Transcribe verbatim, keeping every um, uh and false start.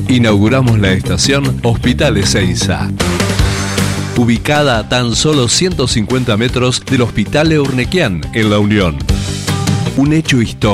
Inauguramos la estación Hospital Ezeiza, ubicada a tan solo ciento cincuenta metros del Hospital Eurnequian en La Unión. Un hecho histórico.